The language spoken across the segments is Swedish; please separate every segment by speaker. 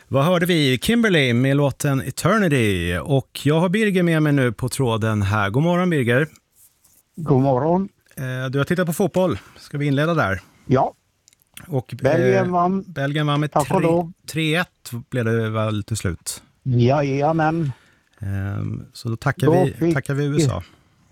Speaker 1: Vad hörde vi? Kimberly med låten Eternity. Och jag har Birger med mig nu på tråden här. God morgon Birger.
Speaker 2: God morgon.
Speaker 1: Du har tittat på fotboll. Ska vi inleda där?
Speaker 2: Ja.
Speaker 1: Och
Speaker 2: Belgien vann
Speaker 1: med 3-1 blev det väl till slut.
Speaker 2: Jajamän.
Speaker 1: Så då tackar vi USA.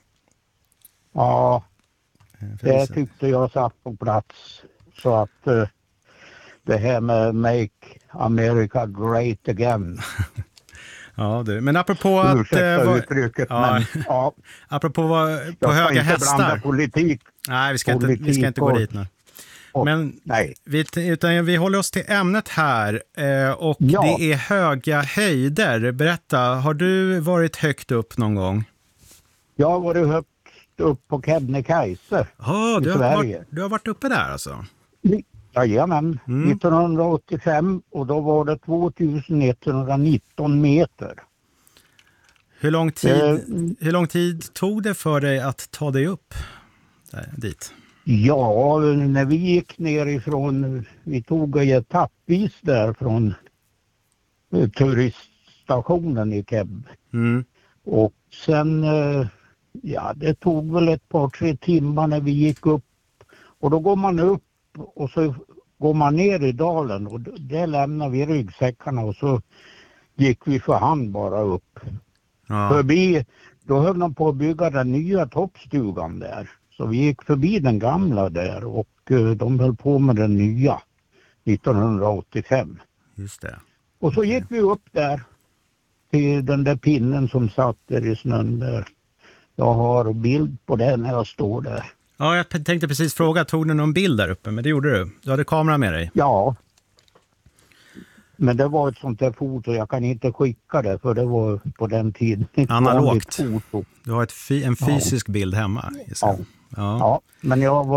Speaker 2: Ja, det tyckte jag satt på plats. Så att det här med Make America Great Again.
Speaker 1: Ja, men apropå att...
Speaker 2: Ursäkta uttrycket, men ja.
Speaker 1: Apropå på höga hästar.
Speaker 2: Jag ska inte blanda politik.
Speaker 1: Nej, vi ska inte gå dit nu. Men
Speaker 2: nej.
Speaker 1: Vi håller oss till ämnet här och det är höga höjder. Berätta, har du varit högt upp någon gång? Jag har varit högt upp på Kebnekaise i Sverige. Du har varit uppe där alltså?
Speaker 2: Jajamän, 1985 och då var det 2119 meter.
Speaker 1: Hur lång tid tog det för dig att ta dig upp dit?
Speaker 2: Ja, när vi gick nerifrån, vi tog etappvis där från turiststationen i Keb. Och sen, det tog väl ett par, 3 timmar när vi gick upp. Och då går man upp och så går man ner i dalen och där lämnar vi ryggsäckarna och så gick vi för hand bara upp. Ja. Förbi, då höll de på att bygga den nya toppstugan där. Så vi gick förbi den gamla där och de höll på med den nya 1985.
Speaker 1: Just det.
Speaker 2: Och så gick vi upp där till den där pinnen som satt där i snön där. Jag har bild på den när jag står där.
Speaker 1: Ja, jag tänkte precis fråga, tog du någon bild där uppe? Men det gjorde du. Du hade kamera med dig.
Speaker 2: Ja. Men det var ett sånt där foto, jag kan inte skicka det för det var på den tiden.
Speaker 1: Analogt. Du har en fysisk bild hemma.
Speaker 2: Ja, men jag var